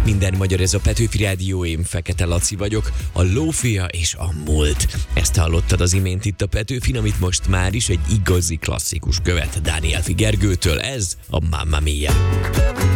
Minden magyar, ez a Petőfi Rádió, én Fekete Laci vagyok, a lófia és a múlt. Ezt hallottad az imént itt a Petőfin, amit most már is egy igazi klasszikus követ Dániel Gergőtől, ez a Mamma Mia.